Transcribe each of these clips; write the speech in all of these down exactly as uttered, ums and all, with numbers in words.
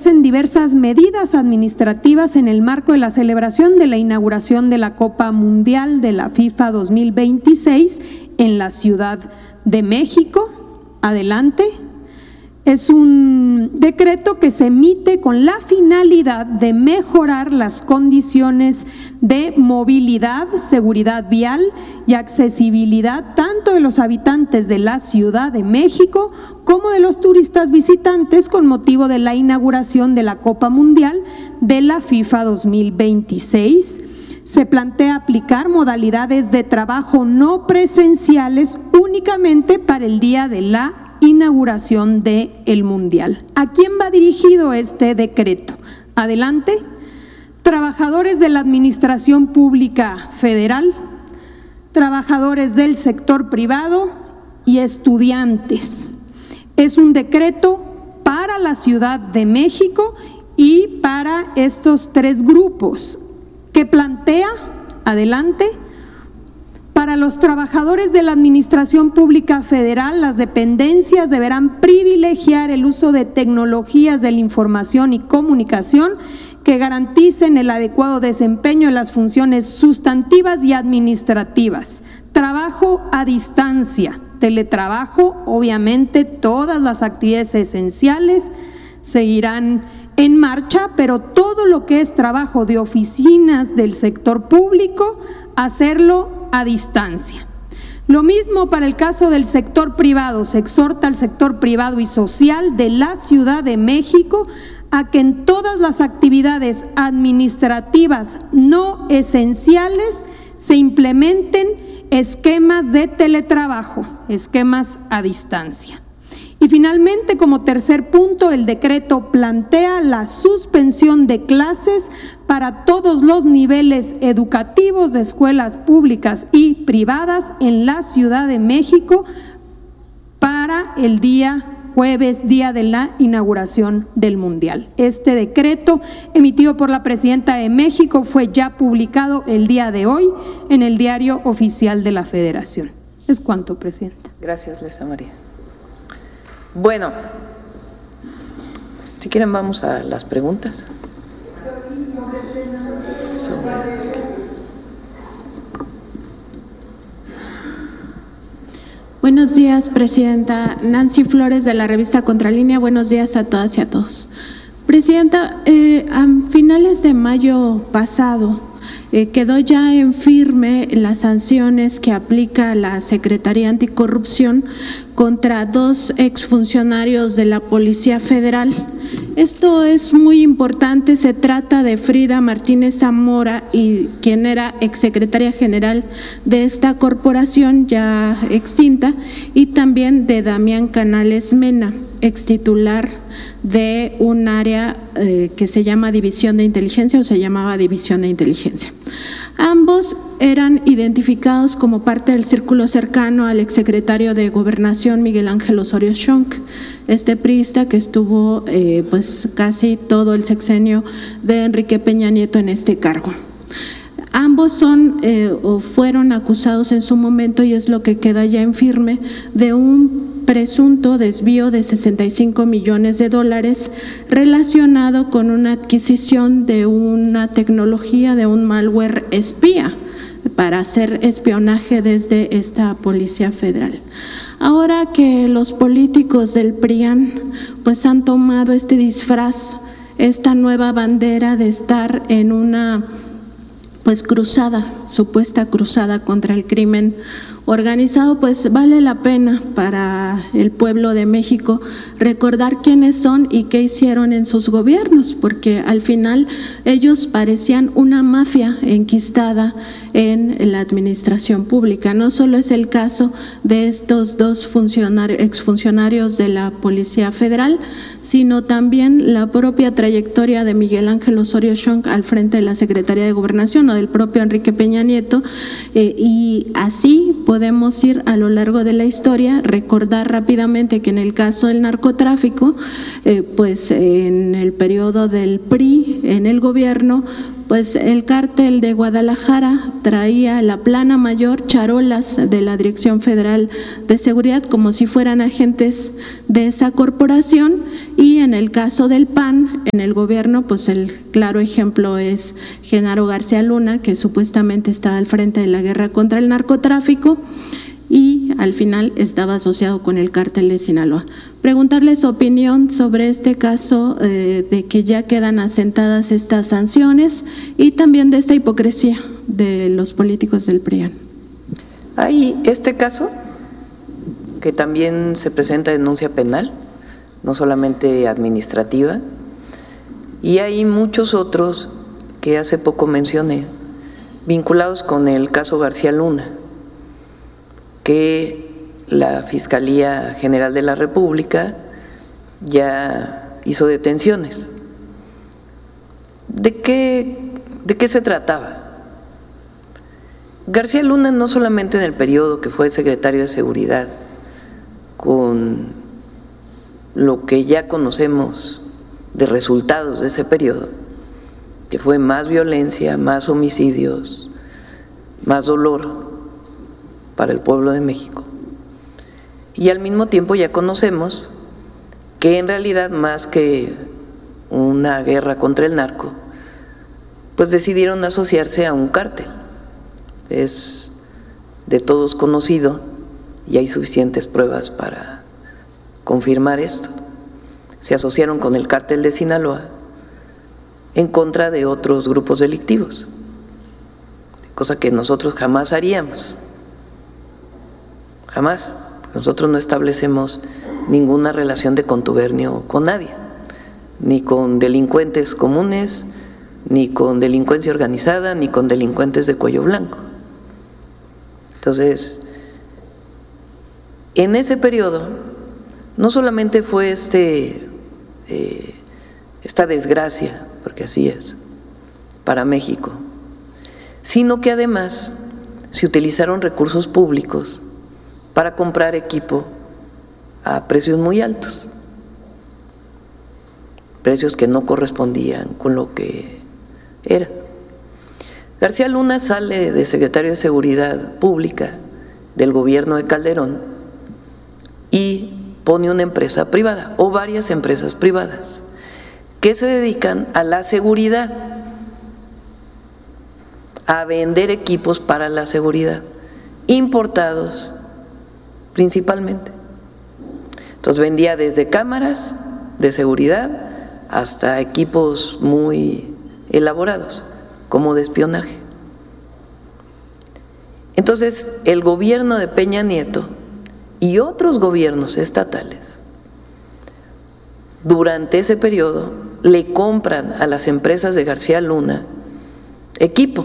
establecerse en diversas medidas administrativas en el marco de la celebración de la inauguración de la Copa Mundial de la FIFA dos mil veintiséis en la Ciudad de México. Adelante. Es un decreto que se emite con la finalidad de mejorar las condiciones de movilidad, seguridad vial y accesibilidad tanto de los habitantes de la Ciudad de México como de los turistas visitantes con motivo de la inauguración de la Copa Mundial de la FIFA dos mil veintiséis. Se plantea aplicar modalidades de trabajo no presenciales únicamente para el día de la inauguración del Mundial. ¿A quién va dirigido este decreto? Adelante. Trabajadores de la Administración Pública Federal, trabajadores del sector privado y estudiantes. Es un decreto para la Ciudad de México y para estos tres grupos que plantea, adelante, para los trabajadores de la Administración Pública Federal, las dependencias deberán privilegiar el uso de tecnologías de la información y comunicación que garanticen el adecuado desempeño de las funciones sustantivas y administrativas. Trabajo a distancia, teletrabajo, obviamente todas las actividades esenciales seguirán en marcha, pero todo lo que es trabajo de oficinas del sector público, hacerlo a distancia. Lo mismo para el caso del sector privado. Se exhorta al sector privado y social de la Ciudad de México a que en todas las actividades administrativas no esenciales se implementen esquemas de teletrabajo, esquemas a distancia. Y finalmente, como tercer punto, el decreto plantea la suspensión de clases para todos los niveles educativos de escuelas públicas y privadas en la Ciudad de México para el día jueves, día de la inauguración del Mundial. Este decreto, emitido por la Presidenta de México, fue ya publicado el día de hoy en el Diario Oficial de la Federación. Es cuanto, Presidenta. Gracias, Luisa María. Bueno, si quieren vamos a las preguntas. Buenos días, Presidenta. Nancy Flores, de la revista Contralínea. Buenos días a todas y a todos. Presidenta, eh, a finales de mayo pasado eh, quedó ya en firme las sanciones que aplica la Secretaría Anticorrupción contra dos exfuncionarios de la Policía Federal. Esto es muy importante, se trata de Frida Martínez Zamora, y quien era exsecretaria general de esta corporación ya extinta, y también de Damián Canales Mena, extitular de un área eh, que se llama División de Inteligencia o se llamaba División de Inteligencia. Ambos eran identificados como parte del círculo cercano al exsecretario de Gobernación Miguel Ángel Osorio Chong, este priista que estuvo eh, pues casi todo el sexenio de Enrique Peña Nieto en este cargo. Ambos son eh, o fueron acusados en su momento, y es lo que queda ya en firme, de un presunto desvío de sesenta y cinco millones de dólares relacionado con una adquisición de una tecnología, de un malware espía para hacer espionaje desde esta Policía Federal. Ahora que los políticos del PRIAN pues han tomado este disfraz, esta nueva bandera de estar en una pues cruzada, supuesta cruzada contra el crimen organizado, pues vale la pena para el pueblo de México recordar quiénes son y qué hicieron en sus gobiernos, porque al final ellos parecían una mafia enquistada en la administración pública. No solo es el caso de estos dos funcionarios, exfuncionarios de la Policía Federal, sino también la propia trayectoria de Miguel Ángel Osorio Chong al frente de la Secretaría de Gobernación o del propio Enrique Peña Nieto, eh, y así podemos ir a lo largo de la historia, recordar rápidamente que en el caso del narcotráfico, eh, pues en el periodo del P R I, en el gobierno, pues el cártel de Guadalajara traía la plana mayor, charolas de la Dirección Federal de Seguridad como si fueran agentes de esa corporación, y en el caso del P A N, en el gobierno, pues el claro ejemplo es Genaro García Luna, que supuestamente estaba al frente de la guerra contra el narcotráfico y al final estaba asociado con el cártel de Sinaloa. Preguntarle su opinión sobre este caso eh, de que ya quedan asentadas estas sanciones y también de esta hipocresía de los políticos del P R I A N. Hay este caso que también se presenta denuncia penal, no solamente administrativa, y hay muchos otros que hace poco mencioné, vinculados con el caso García Luna, que la Fiscalía General de la República ya hizo detenciones. ¿De qué, de qué se trataba? García Luna, no solamente en el periodo que fue secretario de Seguridad, con lo que ya conocemos de resultados de ese periodo, que fue más violencia, más homicidios, más dolor para el pueblo de México. Y al mismo tiempo ya conocemos que en realidad, más que una guerra contra el narco, pues decidieron asociarse a un cártel. Es de todos conocido y hay suficientes pruebas para confirmar esto. Se asociaron con el cártel de Sinaloa en contra de otros grupos delictivos, cosa que nosotros jamás haríamos. Jamás. Nosotros no establecemos ninguna relación de contubernio con nadie, ni con delincuentes comunes, ni con delincuencia organizada, ni con delincuentes de cuello blanco. Entonces, en ese periodo, no solamente fue este, eh, esta desgracia, porque así es, para México, sino que además se utilizaron recursos públicos para comprar equipo a precios muy altos, precios que no correspondían con lo que era. García Luna sale de secretario de Seguridad Pública del gobierno de Calderón y pone una empresa privada o varias empresas privadas que se dedican a la seguridad, a vender equipos para la seguridad, importados principalmente. Entonces vendía desde cámaras de seguridad hasta equipos muy elaborados, como de espionaje. Entonces el gobierno de Peña Nieto y otros gobiernos estatales durante ese periodo le compran a las empresas de García Luna equipo.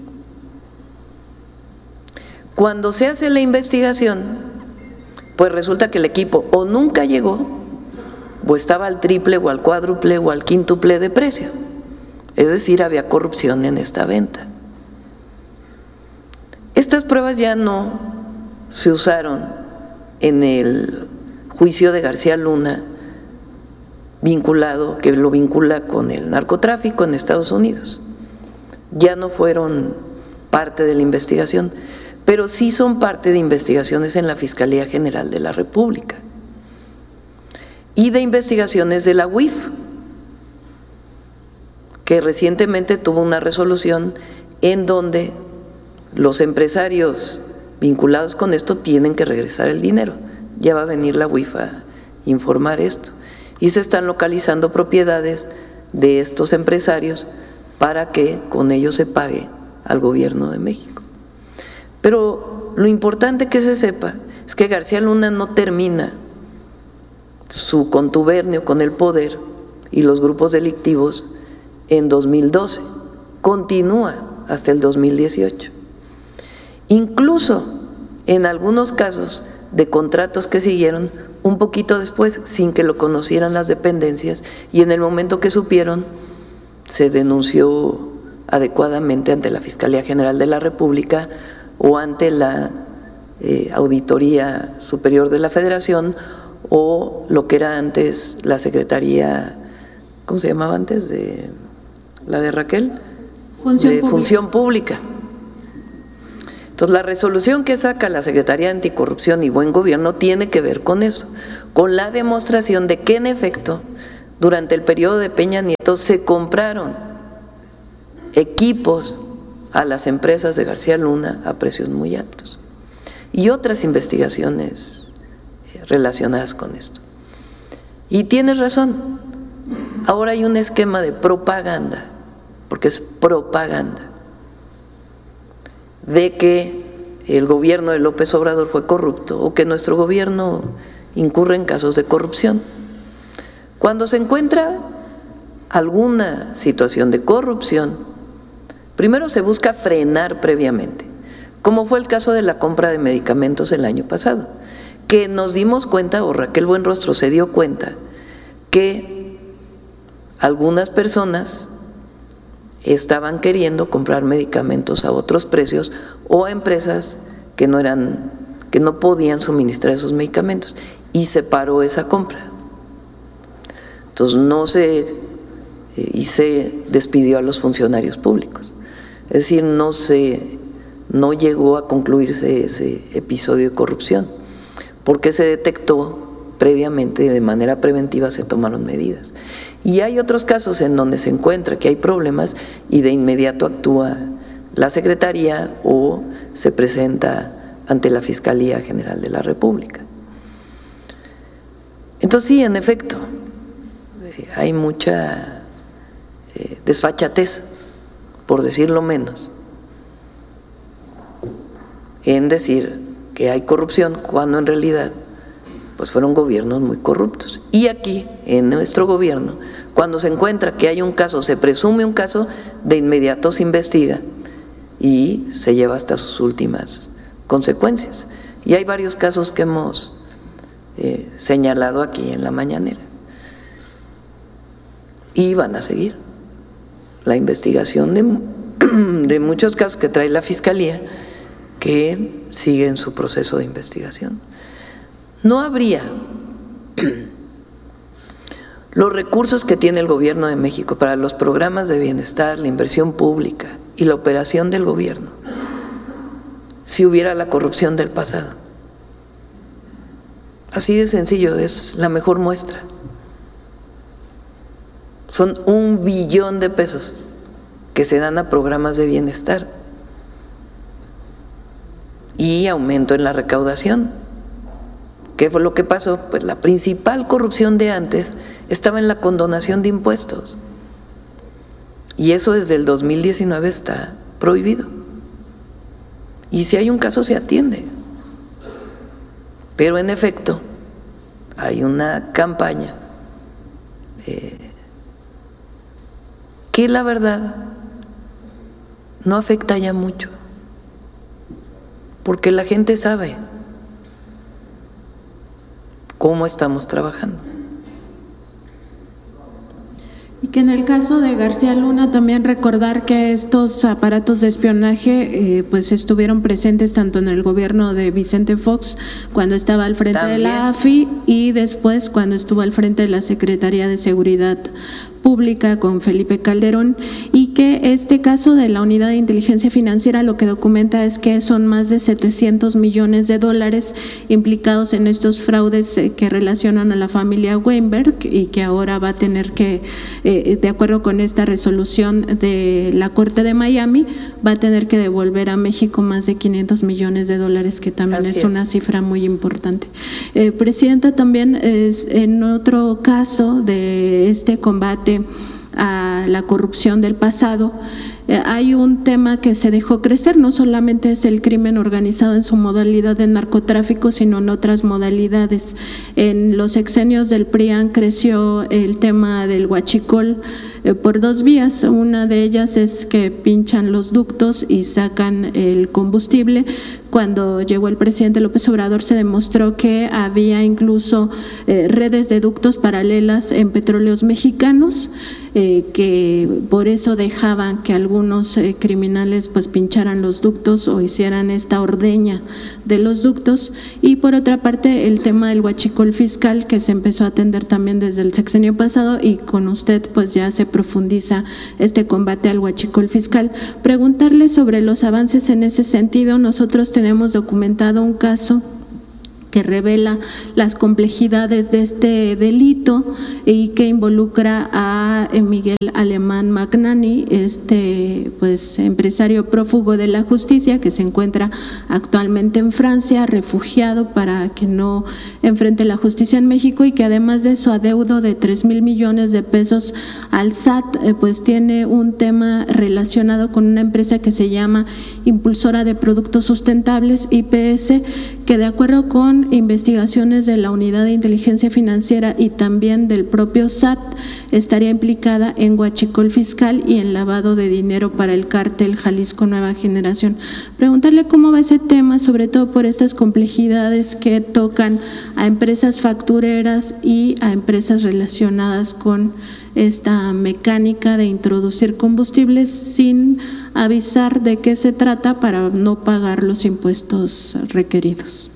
Cuando se hace la investigación, pues resulta que el equipo o nunca llegó, o estaba al triple o al cuádruple o al quíntuple de precio. Es decir, había corrupción en esta venta. Estas pruebas ya no se usaron en el juicio de García Luna, vinculado, que lo vincula con el narcotráfico en Estados Unidos. Ya no fueron parte de la investigación, pero sí son parte de investigaciones en la Fiscalía General de la República y de investigaciones de la U I F, que recientemente tuvo una resolución en donde los empresarios vinculados con esto tienen que regresar el dinero. Ya va a venir la U I F a informar esto. Y se están localizando propiedades de estos empresarios para que con ello se pague al gobierno de México. Pero lo importante que se sepa es que García Luna no termina su contubernio con el poder y los grupos delictivos en dos mil doce, continúa hasta el dos mil dieciocho. Incluso en algunos casos de contratos que siguieron un poquito después, sin que lo conocieran las dependencias, y en el momento que supieron, se denunció adecuadamente ante la Fiscalía General de la República o ante la eh, Auditoría Superior de la Federación, o lo que era antes la Secretaría, ¿cómo se llamaba antes? De la de Raquel, Función de pública. función pública. Entonces, la resolución que saca la Secretaría de Anticorrupción y Buen Gobierno tiene que ver con eso, con la demostración de que en efecto, durante el periodo de Peña Nieto se compraron equipos a las empresas de García Luna a precios muy altos y otras investigaciones relacionadas con esto. Y tienes razón, ahora hay un esquema de propaganda, porque es propaganda, de que el gobierno de López Obrador fue corrupto o que nuestro gobierno incurre en casos de corrupción. Cuando se encuentra alguna situación de corrupción, primero se busca frenar previamente, como fue el caso de la compra de medicamentos el año pasado, que nos dimos cuenta, o Raquel Buenrostro se dio cuenta, que algunas personas estaban queriendo comprar medicamentos a otros precios o a empresas que no eran, que no podían suministrar esos medicamentos, y se paró esa compra. Entonces no se eh, y se despidió a los funcionarios públicos. Es decir, no se no llegó a concluirse ese episodio de corrupción, porque se detectó previamente, de manera preventiva se tomaron medidas. Y hay otros casos en donde se encuentra que hay problemas y de inmediato actúa la Secretaría o se presenta ante la Fiscalía General de la República. Entonces sí, en efecto, hay mucha eh, desfachatez, por decirlo menos, en decir que hay corrupción cuando en realidad pues fueron gobiernos muy corruptos. Y aquí, en nuestro gobierno, cuando se encuentra que hay un caso, se presume un caso, de inmediato se investiga y se lleva hasta sus últimas consecuencias. Y hay varios casos que hemos eh, señalado aquí en la mañanera. Y van a seguir la investigación de, de muchos casos que trae la Fiscalía, que siguen su proceso de investigación. No habría los recursos que tiene el gobierno de México para los programas de bienestar, la inversión pública y la operación del gobierno si hubiera la corrupción del pasado. Así de sencillo, es la mejor muestra. Son un billón de pesos que se dan a programas de bienestar y aumento en la recaudación. ¿Qué fue lo que pasó? Pues la principal corrupción de antes estaba en la condonación de impuestos. Y eso desde el dos mil diecinueve está prohibido. Y si hay un caso se atiende. Pero en efecto, hay una campaña eh, que la verdad no afecta ya mucho. Porque la gente sabe cómo estamos trabajando. Y que en el caso de García Luna también recordar que estos aparatos de espionaje eh, pues estuvieron presentes tanto en el gobierno de Vicente Fox cuando estaba al frente también de la A F I y después cuando estuvo al frente de la Secretaría de Seguridad Pública con Felipe Calderón, y que este caso de la Unidad de Inteligencia Financiera lo que documenta es que son más de setecientos millones de dólares implicados en estos fraudes eh, que relacionan a la familia Weinberg y que ahora va a tener que, eh, de acuerdo con esta resolución de la Corte de Miami, va a tener que devolver a México más de quinientos millones de dólares, que también es, es una cifra muy importante. Eh, Presidenta, también es, en otro caso de este combate a la corrupción del pasado, eh, hay un tema que se dejó crecer, no solamente es el crimen organizado en su modalidad de narcotráfico, sino en otras modalidades. En los sexenios del P R I A N creció el tema del huachicol eh, por dos vías. Una de ellas es que pinchan los ductos y sacan el combustible. Cuando llegó el presidente López Obrador se demostró que había incluso eh, redes de ductos paralelas en petróleos mexicanos. eh, que por eso dejaban que algunos eh, criminales pues pincharan los ductos o hicieran esta ordeña de los ductos. Y por otra parte el tema del huachicol fiscal, que se empezó a atender también desde el sexenio pasado, y con usted pues ya se profundiza este combate al huachicol fiscal. Preguntarle sobre los avances en ese sentido. Nosotros tenemos documentado un caso que revela las complejidades de este delito y que involucra a Miguel Alemán Magnani, este pues empresario prófugo de la justicia que se encuentra actualmente en Francia, refugiado para que no enfrente la justicia en México, y que además de su adeudo de tres mil millones de pesos al S A T, eh, pues tiene un tema relacionado con una empresa que se llama Impulsora de Productos Sustentables, I P S, que de acuerdo con investigaciones de la Unidad de Inteligencia Financiera y también del propio S A T, estaría implicada en huachicol fiscal y en lavado de dinero para el cártel Jalisco Nueva Generación. Preguntarle cómo va ese tema, sobre todo por estas complejidades que tocan a empresas factureras y a empresas relacionadas con esta mecánica de introducir combustibles sin avisar de qué se trata para no pagar los impuestos requeridos.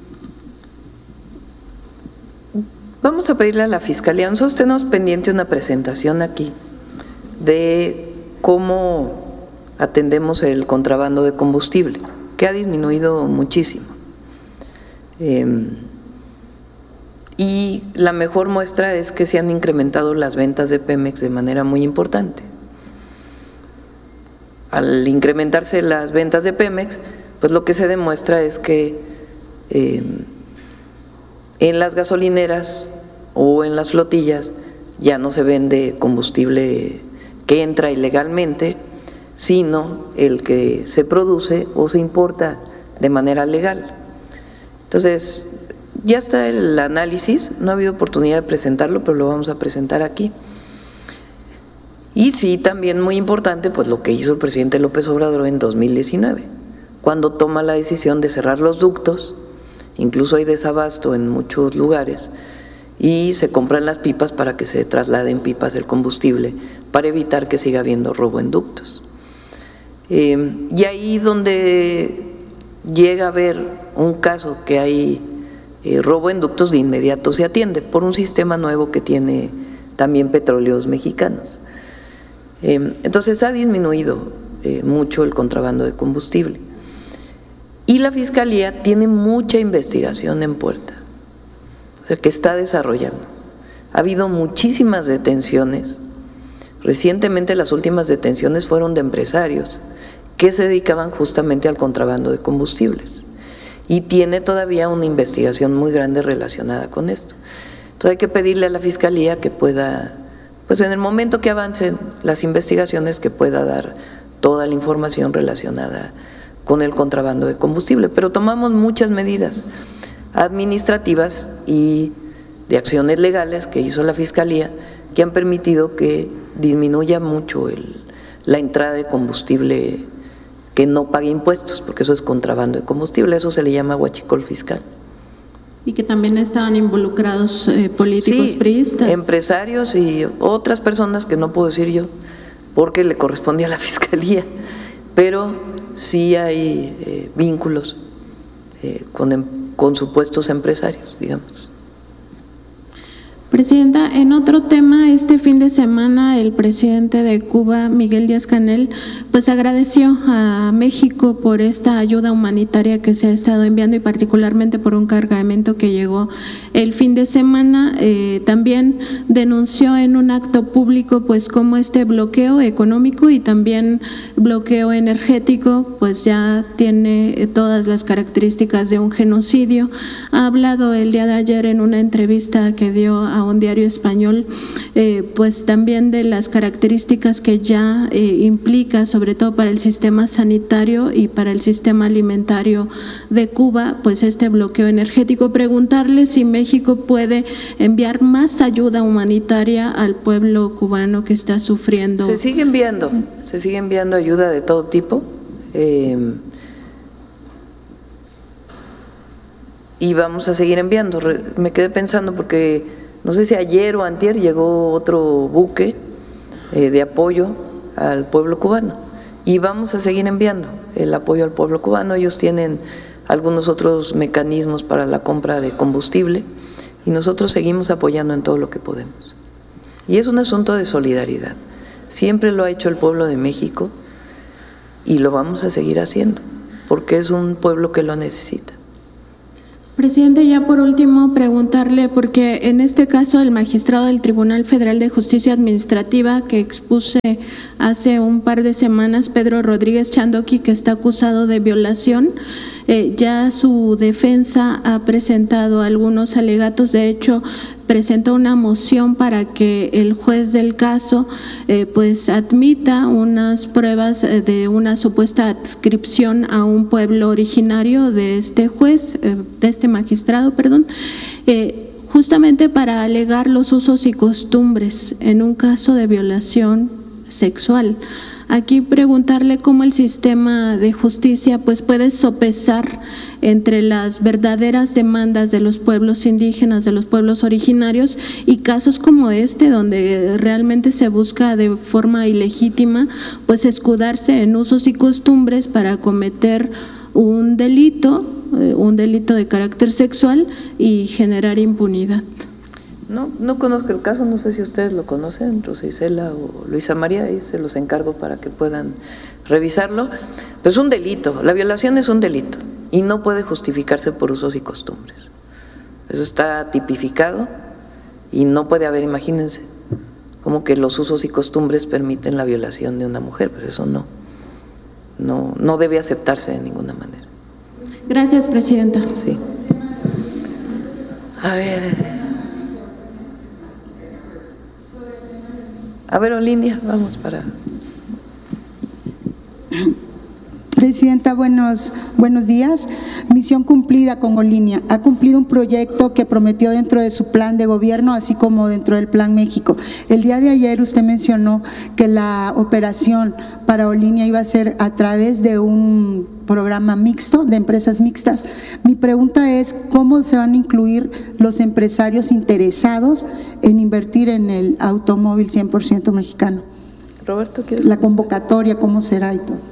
Vamos a pedirle a la Fiscalía, nosotros tenemos pendiente una presentación aquí de cómo atendemos el contrabando de combustible, que ha disminuido muchísimo. Eh, y la mejor muestra es que se han incrementado las ventas de Pemex de manera muy importante. Al incrementarse las ventas de Pemex, pues lo que se demuestra es que eh, en las gasolineras o en las flotillas ya no se vende combustible que entra ilegalmente, sino el que se produce o se importa de manera legal. Entonces, ya está el análisis, no ha habido oportunidad de presentarlo, pero lo vamos a presentar aquí. Y sí, también muy importante, pues lo que hizo el presidente López Obrador en dos mil diecinueve, cuando toma la decisión de cerrar los ductos. Incluso hay desabasto en muchos lugares y se compran las pipas para que se trasladen pipas del combustible para evitar que siga habiendo robo en ductos. Eh, y ahí donde llega a haber un caso que hay eh, robo en ductos, de inmediato se atiende por un sistema nuevo que tiene también Petróleos Mexicanos. Eh, entonces ha disminuido eh, mucho el contrabando de combustible. Y la Fiscalía tiene mucha investigación en puerta, o sea, que está desarrollando. Ha habido muchísimas detenciones. Recientemente las últimas detenciones fueron de empresarios que se dedicaban justamente al contrabando de combustibles. Y tiene todavía una investigación muy grande relacionada con esto. Entonces hay que pedirle a la Fiscalía que pueda, pues en el momento que avancen las investigaciones, que pueda dar toda la información relacionada con el contrabando de combustible. Pero tomamos muchas medidas administrativas y de acciones legales que hizo la Fiscalía, que han permitido que disminuya mucho el, la entrada de combustible que no pague impuestos, porque eso es contrabando de combustible, eso se le llama huachicol fiscal. Y que también estaban involucrados eh, políticos sí, priistas. Empresarios y otras personas que no puedo decir yo, porque le corresponde a la Fiscalía, pero sí hay eh, vínculos eh, con, con supuestos empresarios, digamos. Presidenta, en otro tema, este fin de semana el presidente de Cuba, Miguel Díaz-Canel, pues agradeció a México por esta ayuda humanitaria que se ha estado enviando y particularmente por un cargamento que llegó el fin de semana. Eh, también denunció en un acto público pues como este bloqueo económico y también bloqueo energético pues ya tiene todas las características de un genocidio. Ha hablado el día de ayer en una entrevista que dio a un diario español, eh, pues también de las características que ya eh, implica, sobre todo para el sistema sanitario y para el sistema alimentario de Cuba, pues este bloqueo energético. Preguntarle si México puede enviar más ayuda humanitaria al pueblo cubano que está sufriendo. Se sigue enviando, se sigue enviando ayuda de todo tipo. Eh, y vamos a seguir enviando. Me quedé pensando porque no sé si ayer o antier llegó otro buque eh, de apoyo al pueblo cubano. Y vamos a seguir enviando el apoyo al pueblo cubano. Ellos tienen algunos otros mecanismos para la compra de combustible y nosotros seguimos apoyando en todo lo que podemos. Y es un asunto de solidaridad. Siempre lo ha hecho el pueblo de México y lo vamos a seguir haciendo, porque es un pueblo que lo necesita. Presidente, ya por último preguntarle, porque en este caso el magistrado del Tribunal Federal de Justicia Administrativa que expuse hace un par de semanas, Pedro Rodríguez Chandoqui, que está acusado de violación, eh, ya su defensa ha presentado algunos alegatos. De hecho, presentó una moción para que el juez del caso eh, pues admita unas pruebas de una supuesta adscripción a un pueblo originario de este juez, eh, de este magistrado, perdón, eh, justamente para alegar los usos y costumbres en un caso de violación sexual. Aquí preguntarle cómo el sistema de justicia pues puede sopesar entre las verdaderas demandas de los pueblos indígenas, de los pueblos originarios, y casos como este donde realmente se busca de forma ilegítima pues escudarse en usos y costumbres para cometer un delito, eh, un delito de carácter sexual y generar impunidad. No, no conozco el caso, no sé si ustedes lo conocen, Rosa Isela o Luisa María, ahí se los encargo para que puedan revisarlo. Pero es un delito, la violación es un delito y no puede justificarse por usos y costumbres. Eso está tipificado y no puede haber, imagínense, como que los usos y costumbres permiten la violación de una mujer, pues eso no, no, no debe aceptarse de ninguna manera. Gracias, Presidenta. Sí. A ver... A ver, Olinia, vamos para... Presidenta, buenos, buenos días. Misión cumplida con Olinia. Ha cumplido un proyecto que prometió dentro de su plan de gobierno, así como dentro del Plan México. El día de ayer usted mencionó que la operación para Olinia iba a ser a través de un programa mixto, de empresas mixtas. Mi pregunta es, ¿cómo se van a incluir los empresarios interesados en invertir en el automóvil cien por ciento mexicano? Roberto, ¿quieres? La convocatoria, ¿cómo será y todo?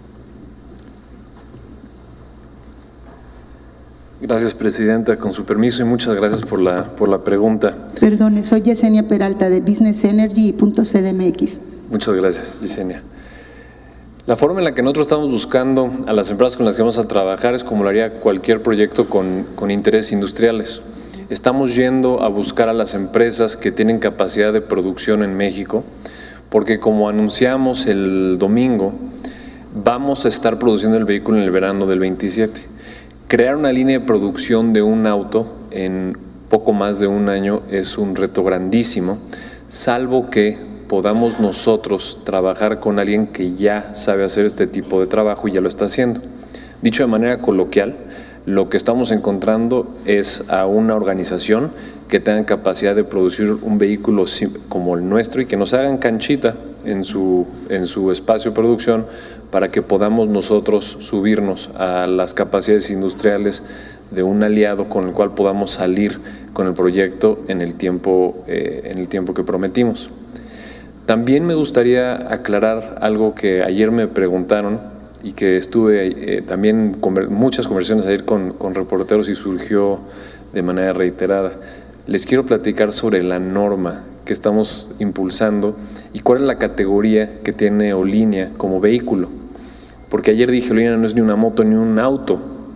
Gracias, Presidenta. Con su permiso y muchas gracias por la, por la pregunta. Perdone, soy Yesenia Peralta de Business Energy y punto C D M X. Muchas gracias, Yesenia. La forma en la que nosotros estamos buscando a las empresas con las que vamos a trabajar es como lo haría cualquier proyecto con, con intereses industriales. Estamos yendo a buscar a las empresas que tienen capacidad de producción en México, porque como anunciamos el domingo, vamos a estar produciendo el vehículo en el verano del veintisiete. Crear una línea de producción de un auto en poco más de un año es un reto grandísimo, salvo que podamos nosotros trabajar con alguien que ya sabe hacer este tipo de trabajo y ya lo está haciendo. Dicho de manera coloquial, lo que estamos encontrando es a una organización que tenga capacidad de producir un vehículo como el nuestro y que nos hagan canchita en su, en su espacio de producción para que podamos nosotros subirnos a las capacidades industriales de un aliado con el cual podamos salir con el proyecto en el tiempo, eh, en el tiempo que prometimos. También me gustaría aclarar algo que ayer me preguntaron y que estuve eh, también en muchas conversaciones ayer con, con reporteros y surgió de manera reiterada. Les quiero platicar sobre la norma que estamos impulsando y cuál es la categoría que tiene Olinia como vehículo. Porque ayer dije, Olinia no es ni una moto ni un auto.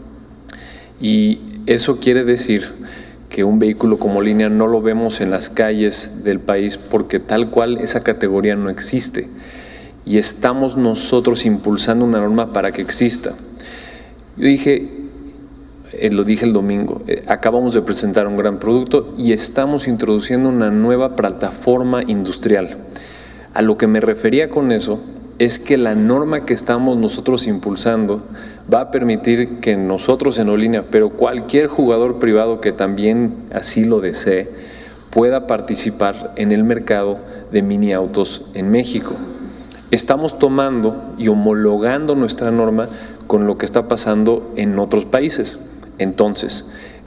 Y eso quiere decir que un vehículo como Olinia no lo vemos en las calles del país porque tal cual esa categoría no existe. Y estamos nosotros impulsando una norma para que exista. Yo dije, eh, lo dije el domingo, eh, acabamos de presentar un gran producto y estamos introduciendo una nueva plataforma industrial. A lo que me refería con eso es que la norma que estamos nosotros impulsando va a permitir que nosotros en Olinia, pero cualquier jugador privado que también así lo desee, pueda participar en el mercado de mini autos en México. Estamos tomando y homologando nuestra norma con lo que está pasando en otros países. Entonces,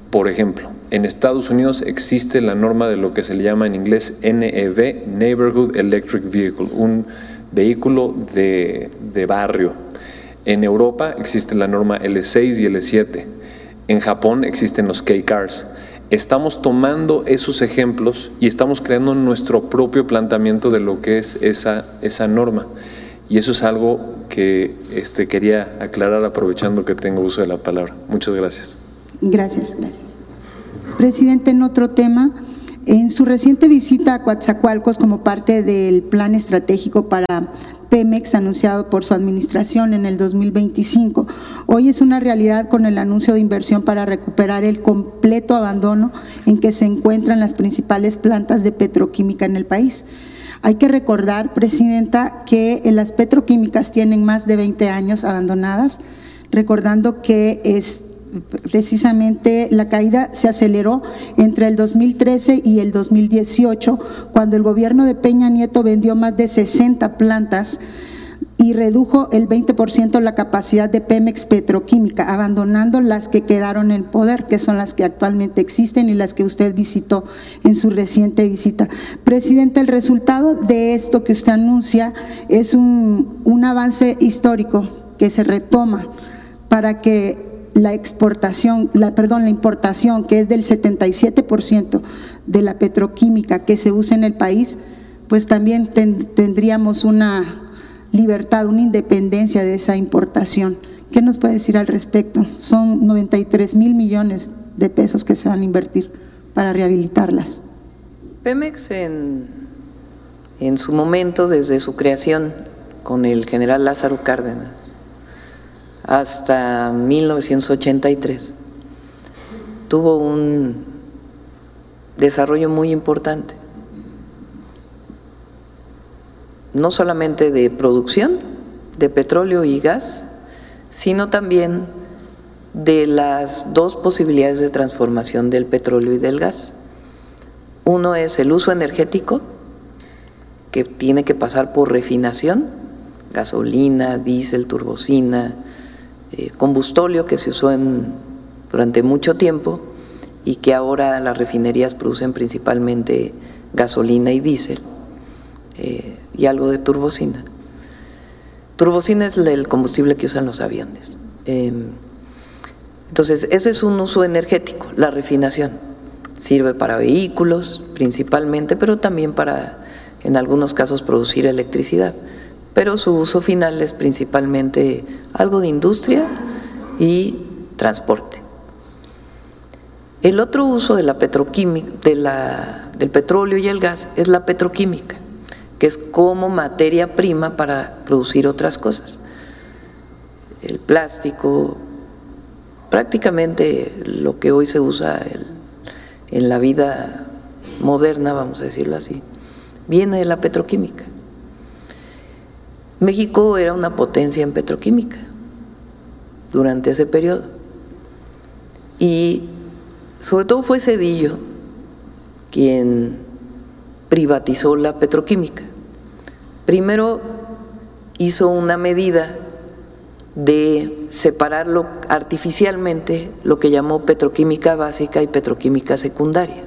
Por ejemplo, en Estados Unidos existe la norma de lo que se le llama en inglés N E V, Neighborhood Electric Vehicle, un vehículo de, de barrio. En Europa existe la norma L seis y L siete. En Japón existen los K-Cars. Estamos tomando esos ejemplos y estamos creando nuestro propio planteamiento de lo que es esa, esa norma. Y eso es algo que este, quería aclarar aprovechando que tengo uso de la palabra. Muchas gracias. Gracias, gracias. Presidente, en otro tema, en su reciente visita a Coatzacoalcos como parte del plan estratégico para Pemex anunciado por su administración en el dos mil veinticinco, hoy es una realidad con el anuncio de inversión para recuperar el completo abandono en que se encuentran las principales plantas de petroquímica en el país. Hay que recordar, Presidenta, que las petroquímicas tienen más de veinte años abandonadas, recordando que es precisamente la caída se aceleró entre el dos mil trece y el dos mil dieciocho, cuando el gobierno de Peña Nieto vendió más de sesenta plantas y redujo el veinte por ciento la capacidad de Pemex Petroquímica, abandonando las que quedaron en poder, que son las que actualmente existen y las que usted visitó en su reciente visita. Presidente, el resultado de esto que usted anuncia es un, un avance histórico que se retoma para que la exportación, la, perdón, la importación, que es del setenta y siete por ciento de la petroquímica que se usa en el país, pues también ten, tendríamos una libertad, una independencia de esa importación. ¿Qué nos puede decir al respecto? Son noventa y tres mil millones de pesos que se van a invertir para rehabilitarlas. Pemex en, en su momento, desde su creación con el general Lázaro Cárdenas, hasta mil novecientos ochenta y tres, tuvo un desarrollo muy importante, no solamente de producción de petróleo y gas, sino también de las dos posibilidades de transformación del petróleo y del gas. Uno es el uso energético, que tiene que pasar por refinación, gasolina, diésel, turbocina, Eh, combustóleo que se usó en, durante mucho tiempo y que ahora las refinerías producen principalmente gasolina y diésel eh, y algo de turbocina. Turbocina es el combustible que usan los aviones. Eh, entonces, ese es un uso energético, la refinación. Sirve para vehículos principalmente, pero también para, en algunos casos, producir electricidad. Pero su uso final es principalmente algo de industria y transporte. El otro uso de la petroquímica, de la, del petróleo y el gas es la petroquímica, que es como materia prima para producir otras cosas. El plástico, prácticamente lo que hoy se usa el, en la vida moderna, vamos a decirlo así, viene de la petroquímica. México era una potencia en petroquímica durante ese periodo y sobre todo fue Zedillo quien privatizó la petroquímica. Primero hizo una medida de separarlo artificialmente, lo que llamó petroquímica básica y petroquímica secundaria.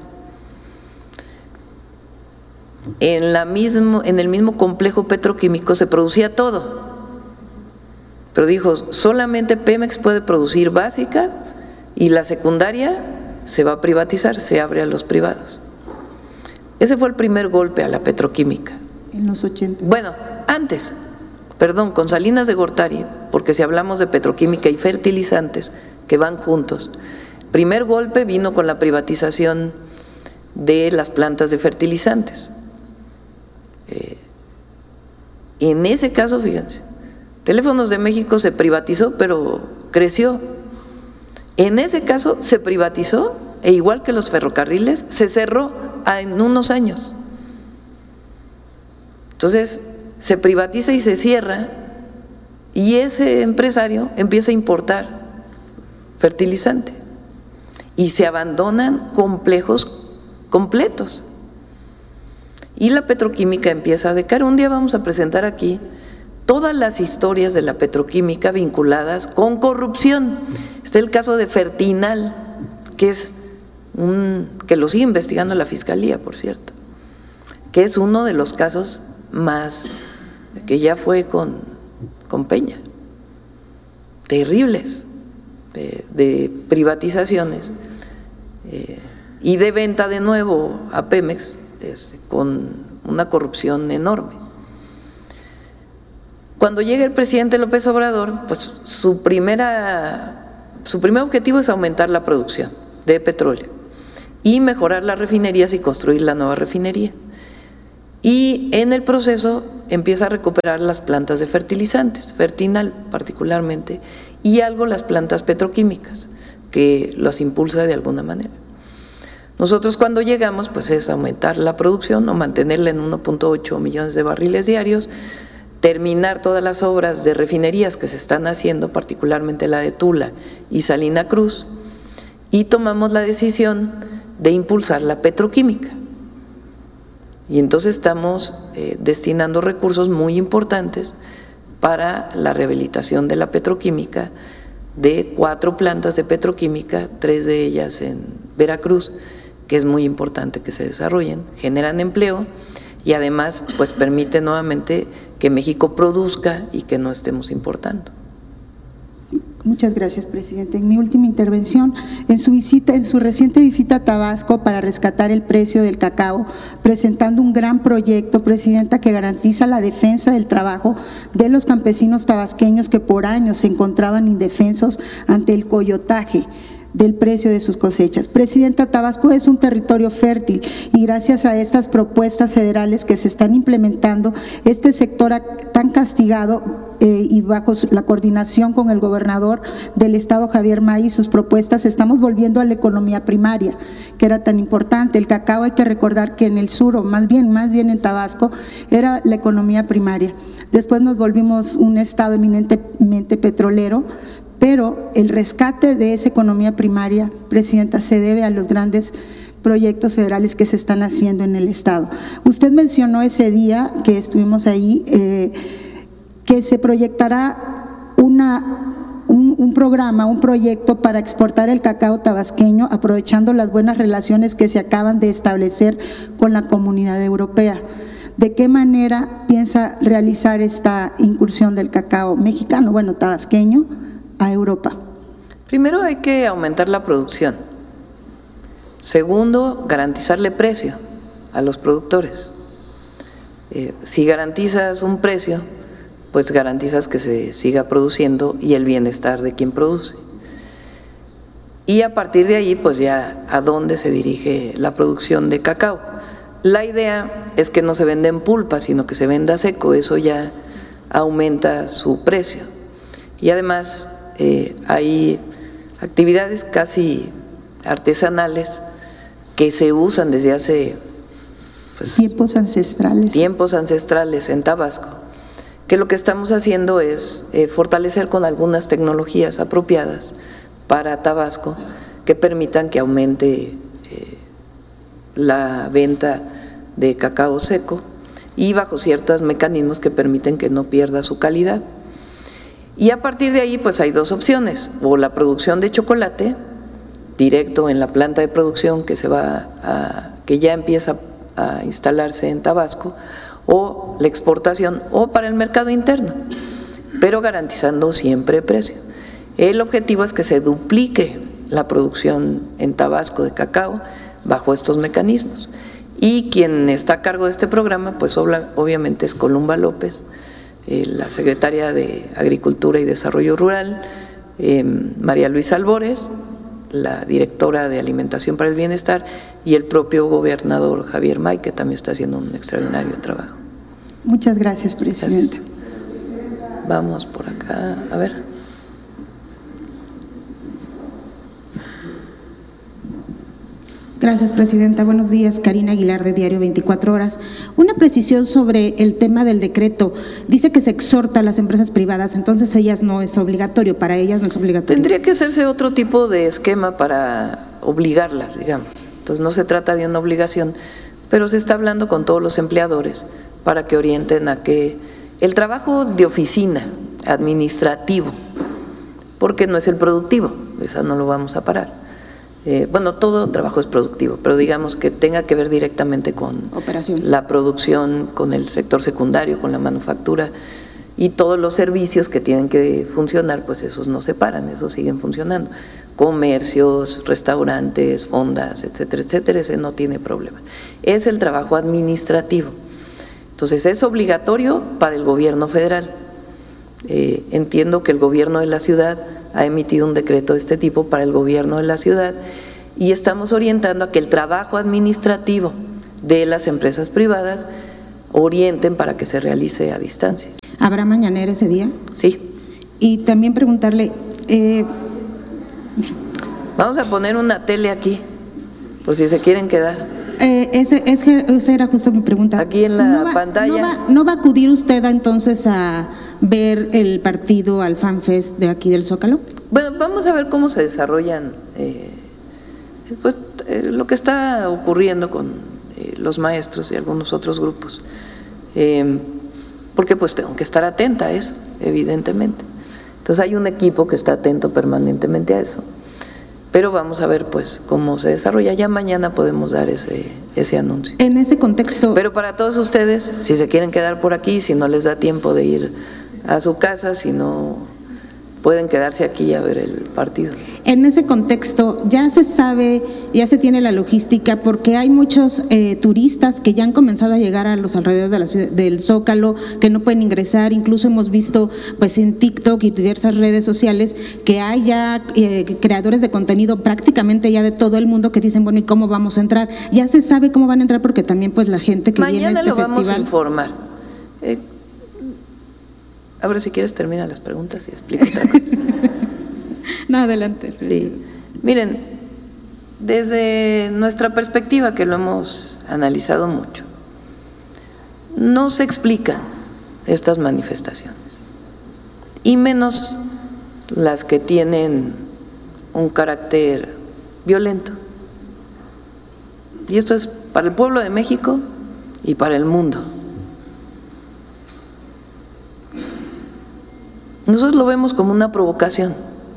En, la mismo, en el mismo complejo petroquímico se producía todo, pero dijo, solamente Pemex puede producir básica y la secundaria se va a privatizar, se abre a los privados. Ese fue el primer golpe a la petroquímica. En los ochenta. Bueno, antes, perdón, con Salinas de Gortari, porque si hablamos de petroquímica y fertilizantes que van juntos, primer golpe vino con la privatización de las plantas de fertilizantes. Eh, en ese caso, fíjense, Teléfonos de México se privatizó, pero creció. En ese caso se privatizó, e igual que los ferrocarriles, se cerró en unos años. Entonces, se privatiza y se cierra, y ese empresario empieza a importar fertilizante, y se abandonan complejos completos. Y la petroquímica empieza a decaer. Un día vamos a presentar aquí todas las historias de la petroquímica vinculadas con corrupción. Está el caso de Fertinal, que es un, que lo sigue investigando la Fiscalía, por cierto, que es uno de los casos más, que ya fue con, con Peña, terribles, de, de privatizaciones eh, y de venta de nuevo a Pemex, este, con una corrupción enorme. Cuando llega el presidente López Obrador, pues su primera, su primer objetivo es aumentar la producción de petróleo y mejorar las refinerías y construir la nueva refinería. Y en el proceso empieza a recuperar las plantas de fertilizantes, Fertinal particularmente, y algo las plantas petroquímicas, que las impulsa de alguna manera. Nosotros cuando llegamos, pues es aumentar la producción o mantenerla en uno punto ocho millones de barriles diarios, terminar todas las obras de refinerías que se están haciendo, particularmente la de Tula y Salina Cruz, y tomamos la decisión de impulsar la petroquímica. Y entonces estamos eh, destinando recursos muy importantes para la rehabilitación de la petroquímica, de cuatro plantas de petroquímica, tres de ellas en Veracruz, que es muy importante que se desarrollen, generan empleo y además pues permite nuevamente que México produzca y que no estemos importando. Muchas gracias, presidente. En mi última intervención, en su visita, en su reciente visita a Tabasco para rescatar el precio del cacao, presentando un gran proyecto, presidenta, que garantiza la defensa del trabajo de los campesinos tabasqueños que por años se encontraban indefensos ante el coyotaje del precio de sus cosechas. Presidenta, Tabasco es un territorio fértil y gracias a estas propuestas federales que se están implementando, este sector tan castigado eh, y bajo la coordinación con el gobernador del estado, Javier May, y sus propuestas, estamos volviendo a la economía primaria, que era tan importante. El cacao, hay que recordar que en el sur, o más bien, más bien en Tabasco, era la economía primaria. Después nos volvimos un estado eminentemente petrolero, pero el rescate de esa economía primaria, presidenta, se debe a los grandes proyectos federales que se están haciendo en el estado. Usted mencionó ese día que estuvimos ahí, eh, que se proyectará una, un, un programa, un proyecto para exportar el cacao tabasqueño, aprovechando las buenas relaciones que se acaban de establecer con la comunidad europea. ¿De qué manera piensa realizar esta incursión del cacao mexicano, bueno, tabasqueño, a Europa? Primero hay que aumentar la producción. Segundo, garantizarle precio a los productores. Eh, si garantizas un precio, pues garantizas que se siga produciendo y el bienestar de quien produce. Y a partir de ahí, pues ya a dónde se dirige la producción de cacao. La idea es que no se venda en pulpa, sino que se venda seco, eso ya aumenta su precio. Y además eh, hay actividades casi artesanales que se usan desde hace pues, tiempos ancestrales. tiempos ancestrales en Tabasco, que lo que estamos haciendo es eh, fortalecer con algunas tecnologías apropiadas para Tabasco que permitan que aumente eh, la venta de cacao seco y bajo ciertos mecanismos que permiten que no pierda su calidad. Y a partir de ahí pues hay dos opciones, o la producción de chocolate directo en la planta de producción que se va a, que ya empieza a instalarse en Tabasco, o la exportación o para el mercado interno, pero garantizando siempre precio. El objetivo es que se duplique la producción en Tabasco de cacao bajo estos mecanismos. Y quien está a cargo de este programa, pues obviamente es Columba López, eh, la secretaria de Agricultura y Desarrollo Rural, eh, María Luisa Albores, la directora de Alimentación para el Bienestar, y el propio gobernador Javier May, que también está haciendo un extraordinario trabajo. Muchas gracias, presidenta. Gracias. Vamos por acá, a ver. Gracias, presidenta. Buenos días. Karina Aguilar, de Diario veinticuatro horas. Una precisión sobre el tema del decreto. Dice que se exhorta a las empresas privadas, entonces ellas no es obligatorio, para ellas no es obligatorio. Tendría que hacerse otro tipo de esquema para obligarlas, digamos. Entonces no se trata de una obligación, pero se está hablando con todos los empleadores para que orienten a que el trabajo de oficina, administrativo, porque no es el productivo, esa no lo vamos a parar. Eh, bueno, todo trabajo es productivo, pero digamos que tenga que ver directamente con operación, la producción, con el sector secundario, con la manufactura y todos los servicios que tienen que funcionar, pues esos no se paran, esos siguen funcionando. Comercios, restaurantes, fondas, etcétera, etcétera, ese no tiene problema. Es el trabajo administrativo. Entonces, es obligatorio para el gobierno federal. Eh, entiendo que el gobierno de la ciudad ha emitido un decreto de este tipo para el gobierno de la ciudad y estamos orientando a que el trabajo administrativo de las empresas privadas orienten para que se realice a distancia. ¿Habrá mañanera ese día? Sí. Y también preguntarle… Eh, Vamos a poner una tele aquí, por si se quieren quedar. Eh, ese, ese, esa era justo mi pregunta. Aquí en la ¿No va, pantalla. ¿no va, ¿No va a acudir usted a, entonces a ver el partido al FanFest de aquí del Zócalo? Bueno, vamos a ver cómo se desarrollan eh, pues, eh, lo que está ocurriendo con eh, los maestros y algunos otros grupos. Eh, porque pues tengo que estar atenta a eso, evidentemente. Entonces hay un equipo que está atento permanentemente a eso. Pero vamos a ver pues cómo se desarrolla. Ya mañana podemos dar ese, ese anuncio. En ese contexto… Pero para todos ustedes, si se quieren quedar por aquí, si no les da tiempo de ir a su casa, si no pueden quedarse aquí a ver el partido. En ese contexto, ya se sabe, ya se tiene la logística, porque hay muchos eh, turistas que ya han comenzado a llegar a los alrededores de la ciudad, del Zócalo, que no pueden ingresar. Incluso hemos visto pues en TikTok y diversas redes sociales que hay ya eh, creadores de contenido prácticamente ya de todo el mundo que dicen, bueno, ¿y cómo vamos a entrar? Ya se sabe cómo van a entrar porque también pues la gente que mañana viene a este lo vamos festival… a informar. Eh, Ahora, si quieres, termina las preguntas y explica otra cosa. No, adelante. Sí. Miren, desde nuestra perspectiva, que lo hemos analizado mucho, no se explican estas manifestaciones, y menos las que tienen un carácter violento. Y esto es para el pueblo de México y para el mundo. Nosotros lo vemos como una provocación.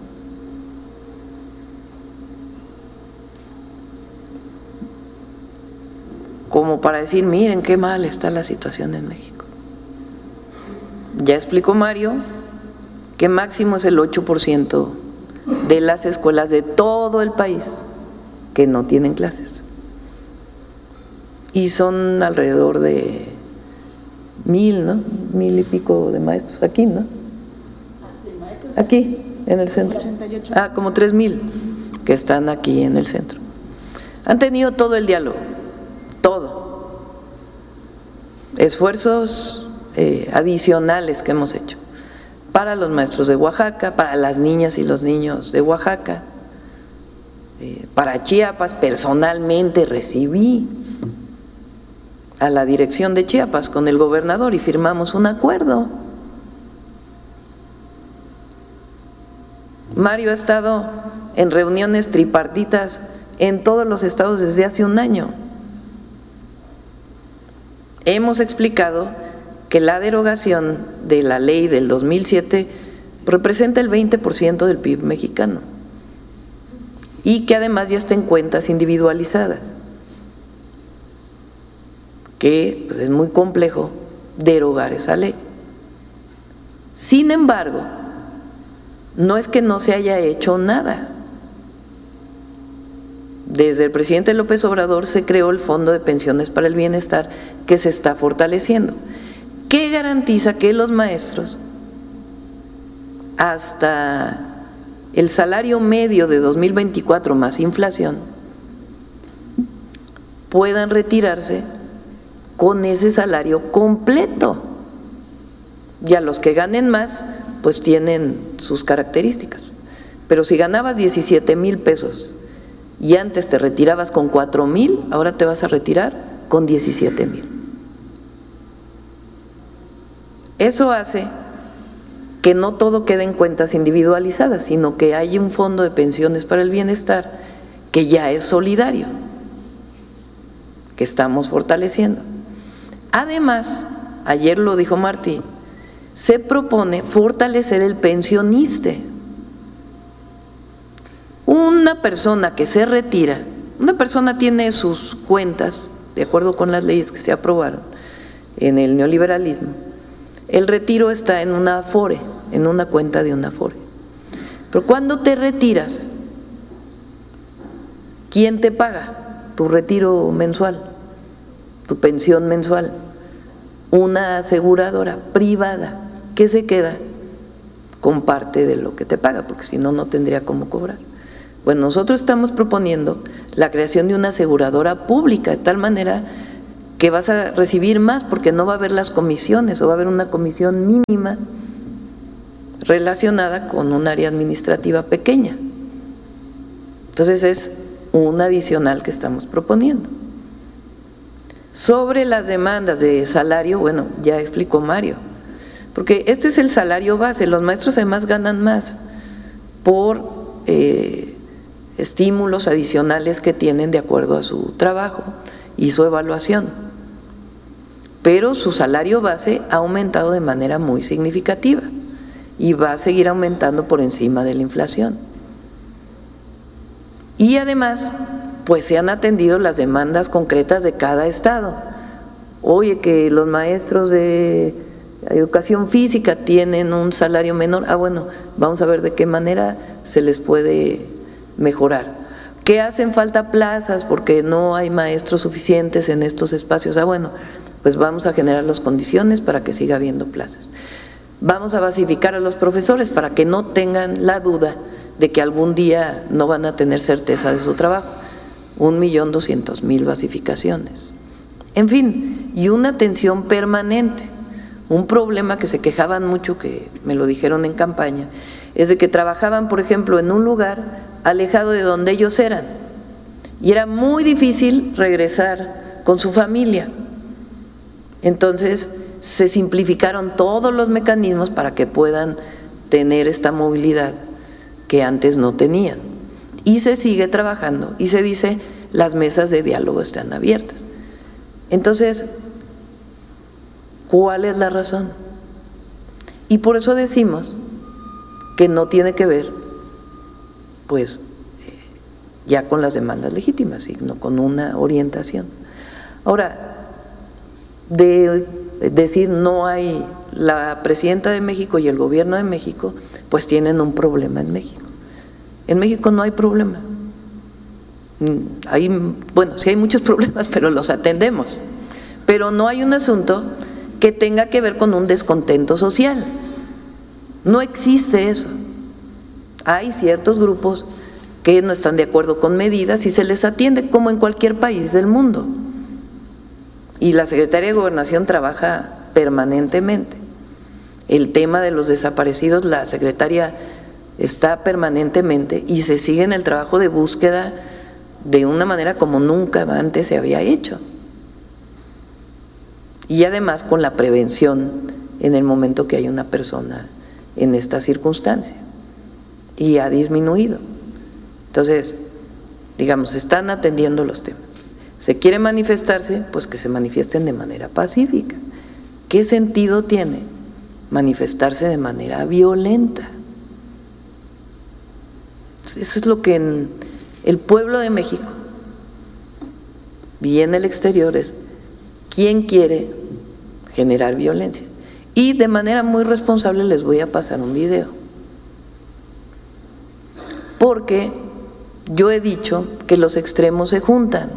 Como para decir, miren qué mal está la situación en México. Ya explicó Mario que máximo es el ocho por ciento de las escuelas de todo el país que no tienen clases. Y son alrededor de mil, ¿no? Mil y pico de maestros aquí, ¿no? Aquí, en el centro. Ah, como tres mil que están aquí en el centro. Han tenido todo el diálogo, todo. Esfuerzos eh, adicionales que hemos hecho para los maestros de Oaxaca, para las niñas y los niños de Oaxaca, eh, para Chiapas. Personalmente recibí a la dirección de Chiapas con el gobernador y firmamos un acuerdo. Mario ha estado en reuniones tripartitas en todos los estados desde hace un año. Hemos explicado que la derogación de la ley del dos mil siete representa el veinte por ciento del P I B mexicano y que además ya está en cuentas individualizadas, que pues, es muy complejo derogar esa ley. Sin embargo, no es que no se haya hecho nada. Desde el presidente López Obrador se creó el Fondo de Pensiones para el Bienestar, que se está fortaleciendo, que garantiza que los maestros, hasta el salario medio de dos mil veinticuatro más inflación, puedan retirarse con ese salario completo. Y a los que ganen más, pues tienen sus características. Pero si ganabas diecisiete mil pesos y antes te retirabas con cuatro mil, ahora te vas a retirar con diecisiete mil. Eso hace que no todo quede en cuentas individualizadas, sino que hay un fondo de pensiones para el bienestar que ya es solidario, que estamos fortaleciendo. Además, ayer lo dijo Martí, se propone fortalecer el pensioniste. Un una persona que se retira, una persona tiene sus cuentas, de acuerdo con las leyes que se aprobaron en el neoliberalismo, el retiro está en una Afore, en una cuenta de una Afore. Pero cuando te retiras, ¿quién te paga tu retiro mensual, tu pensión mensual? Una aseguradora privada que se queda con parte de lo que te paga, porque si no, no tendría cómo cobrar. Bueno, nosotros estamos proponiendo la creación de una aseguradora pública, de tal manera que vas a recibir más, porque no va a haber las comisiones, o va a haber una comisión mínima relacionada con un área administrativa pequeña. Entonces es un adicional que estamos proponiendo. Sobre las demandas de salario, bueno, ya explicó Mario, porque este es el salario base. Los maestros además ganan más por eh, estímulos adicionales que tienen de acuerdo a su trabajo y su evaluación, pero su salario base ha aumentado de manera muy significativa y va a seguir aumentando por encima de la inflación. Y además, pues se han atendido las demandas concretas de cada estado. Oye, que los maestros de educación física tienen un salario menor, ah bueno, vamos a ver de qué manera se les puede mejorar. Que hacen falta plazas porque no hay maestros suficientes en estos espacios, ah bueno, pues vamos a generar las condiciones para que siga habiendo plazas. Vamos a basificar a los profesores para que no tengan la duda de que algún día no van a tener certeza de su trabajo. Un millón doscientos mil basificaciones. En fin, y una atención permanente. Un problema que se quejaban mucho, que me lo dijeron en campaña, es de que trabajaban, por ejemplo, en un lugar alejado de donde ellos eran, y era muy difícil regresar con su familia. Entonces se simplificaron todos los mecanismos para que puedan tener esta movilidad que antes no tenían, y se sigue trabajando, y se dice las mesas de diálogo están abiertas. Entonces, ¿cuál es la razón? Y por eso decimos que no tiene que ver, pues, ya con las demandas legítimas, sino con una orientación. Ahora, de decir no hay, la presidenta de México y el gobierno de México, pues tienen un problema en México. En México no hay problema. Hay, bueno, sí hay muchos problemas, pero los atendemos. Pero no hay un asunto que tenga que ver con un descontento social. No existe eso. Hay ciertos grupos que no están de acuerdo con medidas y se les atiende como en cualquier país del mundo. Y la Secretaría de Gobernación trabaja permanentemente. El tema de los desaparecidos, la secretaria está permanentemente y se sigue en el trabajo de búsqueda de una manera como nunca antes se había hecho. Y además con la prevención en el momento que hay una persona en esta circunstancia. Y ha disminuido. Entonces, digamos, están atendiendo los temas. ¿Se quiere manifestarse? Pues que se manifiesten de manera pacífica. ¿Qué sentido tiene manifestarse de manera violenta? Eso es lo que en el pueblo de México y en el exterior es quién quiere generar violencia. Y de manera muy responsable les voy a pasar un video, porque yo he dicho que los extremos se juntan.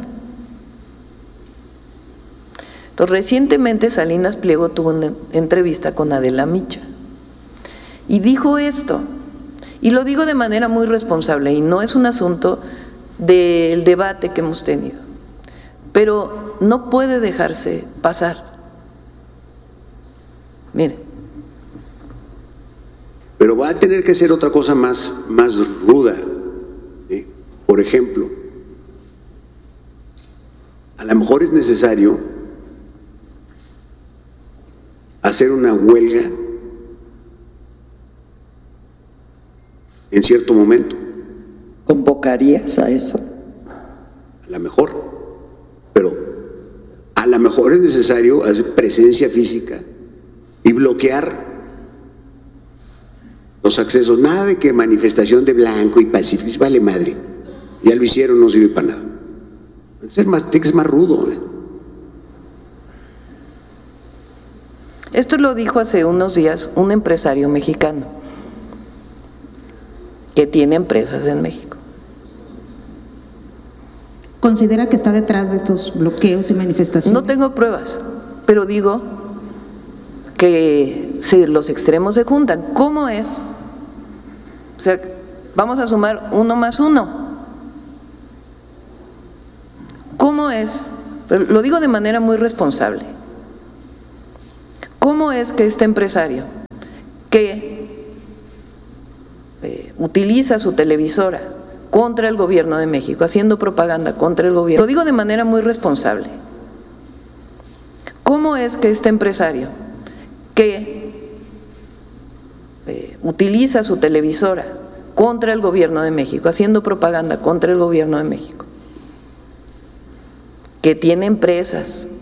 Entonces, recientemente Salinas Pliego tuvo una entrevista con Adela Micha y dijo esto, y lo digo de manera muy responsable, y no es un asunto del debate que hemos tenido, pero no puede dejarse pasar. Mire. Pero va a tener que ser otra cosa más, más ruda. ¿eh? Por ejemplo, a lo mejor es necesario hacer una huelga en cierto momento. ¿Convocarías a eso? A lo mejor, pero a lo mejor es necesario hacer presencia física y bloquear los accesos. Nada de que manifestación de blanco y pacífico, vale madre. Ya lo hicieron, no sirve para nada. Es más, tiene que ser más rudo. ¿eh? Esto lo dijo hace unos días un empresario mexicano que tiene empresas en México. ¿Considera que está detrás de estos bloqueos y manifestaciones? No tengo pruebas, pero digo que si los extremos se juntan, ¿cómo es? O sea, vamos a sumar uno más uno. ¿Cómo es? Lo digo de manera muy responsable. ¿Cómo es que este empresario que eh, utiliza su televisora contra el gobierno de México, haciendo propaganda contra el gobierno, lo digo de manera muy responsable, ¿cómo es que este empresario que eh, utiliza su televisora contra el gobierno de México, haciendo propaganda contra el gobierno de México, que tiene empresas